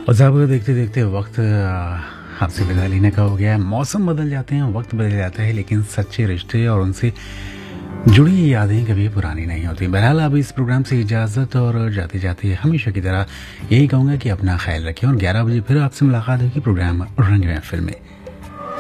और साहब देखते देखते वक्त आपसे विदा लेने का हो गया है। मौसम बदल जाते हैं, वक्त बदल जाता है, लेकिन सच्चे रिश्ते और उनसे जुड़ी यादें कभी पुरानी नहीं होती। बहरहाल अब इस प्रोग्राम से इजाज़त, और जाते जाते हमेशा की तरह यही कहूँगा कि अपना ख्याल रखें और 11 बजे फिर आपसे मुलाकात होगी प्रोग्राम रंग महफिल में।